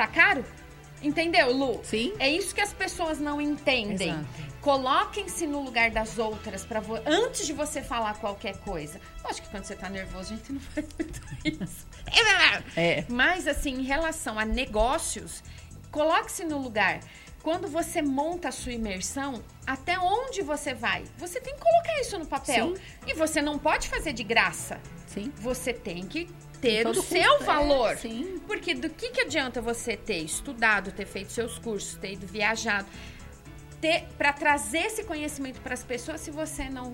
tá caro? Entendeu, Lu? Sim. É isso que as pessoas não entendem. Exato. Coloquem-se no lugar das outras antes de você falar qualquer coisa. Lógico que quando você tá nervoso, a gente não faz muito isso. Mas, assim, em relação a negócios, coloque-se no lugar. Quando você monta a sua imersão, até onde você vai? Você tem que colocar isso no papel. Sim. E você não pode fazer de graça. Sim. Você tem que ter o seu valor. Sim. Porque do que adianta você ter estudado, ter feito seus cursos, ter ido viajado, para trazer esse conhecimento para as pessoas se você não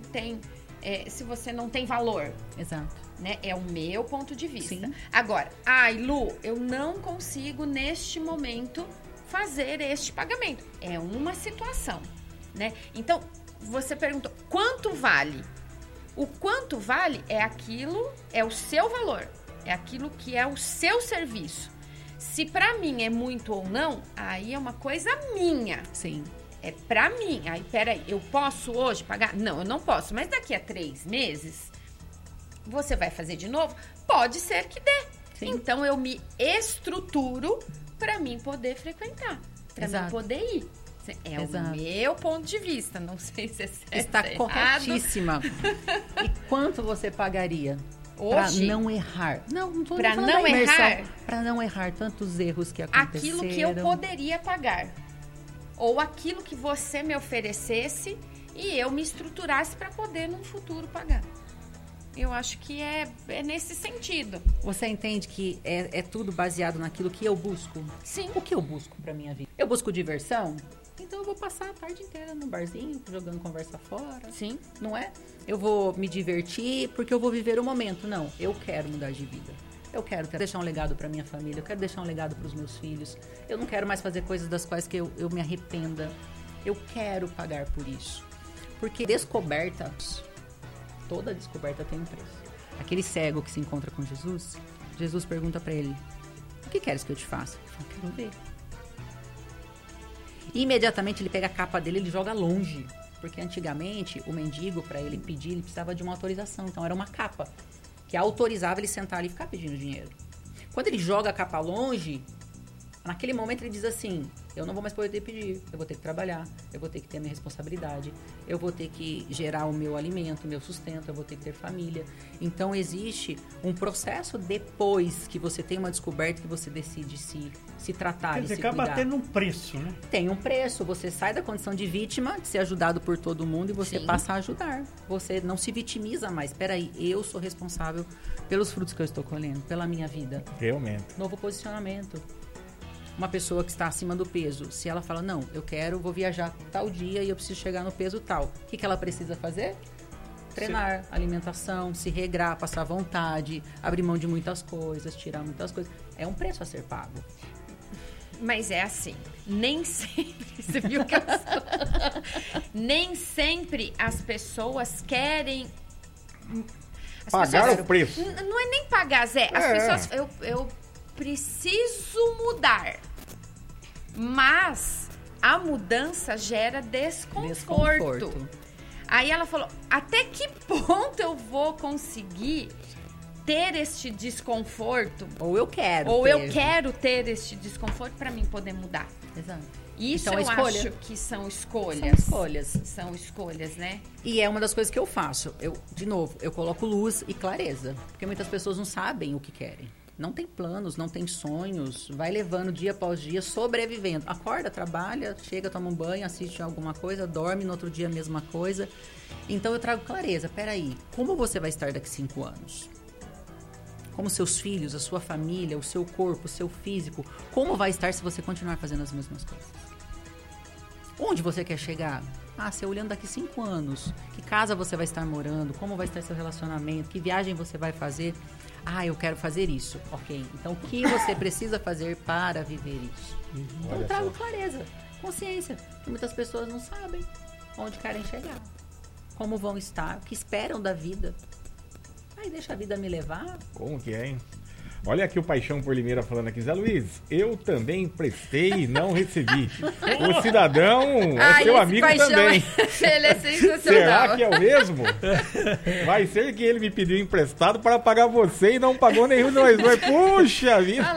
tem valor? Exato. Né? É o meu ponto de vista. Sim. Agora, Lu, eu não consigo neste momento fazer este pagamento. É uma situação, né? Então, você perguntou, quanto vale? O quanto vale é aquilo, é o seu valor, é aquilo que é o seu serviço. Se pra mim é muito ou não, aí é uma coisa minha. Sim. É pra mim. Aí, peraí, eu posso hoje pagar? Não, eu não posso. Mas daqui a 3 meses, você vai fazer de novo? Pode ser que dê. Sim. Então, eu me estruturo para mim poder frequentar, para mim poder ir. É o meu ponto de vista, não sei se é certo. Está corretíssima. E quanto você pagaria para não errar? Não tô para não errar. Para não errar tantos erros que aconteceram. Aquilo que eu poderia pagar. Ou aquilo que você me oferecesse e eu me estruturasse para poder, num futuro, pagar. Eu acho que é nesse sentido. Você entende que é tudo baseado naquilo que eu busco? Sim. O que eu busco pra minha vida? Eu busco diversão? Então eu vou passar a tarde inteira no barzinho, jogando conversa fora. Sim. Não é? Eu vou me divertir porque eu vou viver o momento. Não, eu quero mudar de vida. Eu quero deixar um legado pra minha família, eu quero deixar um legado pros meus filhos. Eu não quero mais fazer coisas das quais que eu me arrependa. Eu quero pagar por isso. Porque descoberta... Toda descoberta tem um preço. Aquele cego que se encontra com Jesus, Jesus pergunta para ele, o que queres que eu te faça? Ele fala, quero ver. E imediatamente ele pega a capa dele e ele joga longe. Porque antigamente o mendigo, para ele pedir, ele precisava de uma autorização. Então era uma capa que autorizava ele sentar ali e ficar pedindo dinheiro. Quando ele joga a capa longe, naquele momento ele diz assim, eu não vou mais poder pedir, eu vou ter que trabalhar, eu vou ter que ter a minha responsabilidade, eu vou ter que gerar o meu alimento, o meu sustento, eu vou ter que ter família. Então existe um processo depois que você tem uma descoberta que você decide se tratar, quer dizer, se cuidar. acaba tendo um preço, né? Tem um preço, você sai da condição de vítima, de ser ajudado por todo mundo e você passa a ajudar. Você não se vitimiza mais. Peraí, eu sou responsável pelos frutos que eu estou colhendo, pela minha vida. Realmente. Novo posicionamento. Uma pessoa que está acima do peso, se ela fala, não, vou viajar tal dia e eu preciso chegar no peso tal. O que ela precisa fazer? Treinar, alimentação, se regrar, passar vontade, abrir mão de muitas coisas, tirar muitas coisas. É um preço a ser pago. Mas é assim, nem sempre, você viu que nem sempre as pessoas querem... Pagar o preço. Não é nem pagar, Zé. As pessoas... Eu preciso mudar. Mas a mudança gera desconforto. Aí ela falou, até que ponto eu vou conseguir ter este desconforto? Ou eu quero ter este desconforto para mim poder mudar. Exato. Isso então, eu acho que são escolhas. São escolhas, né? E é uma das coisas que eu faço. Eu coloco luz e clareza. Porque muitas pessoas não sabem o que querem. Não tem planos, não tem sonhos, vai levando dia após dia, sobrevivendo. Acorda, trabalha, chega, toma um banho, assiste alguma coisa, dorme, no outro dia a mesma coisa. Então eu trago clareza. Peraí, como você vai estar daqui 5 anos? Como seus filhos, a sua família, o seu corpo, o seu físico, como vai estar se você continuar fazendo as mesmas coisas? Onde você quer chegar? Você olhando daqui 5 anos, que casa você vai estar morando, como vai estar seu relacionamento, que viagem você vai fazer? Eu quero fazer isso. Ok, então o que você precisa fazer para viver isso? Então eu trago clareza, consciência, que muitas pessoas não sabem onde querem chegar, como vão estar, o que esperam da vida. Deixa a vida me levar. Como que é, hein? Olha aqui o Paixão por Limeira falando aqui. Zé Luiz, eu também prestei e não recebi. O cidadão é seu amigo também. Ele é sensacional. Será que é o mesmo? Vai ser que ele me pediu emprestado para pagar você e não pagou nenhum de nós dois. Puxa vida.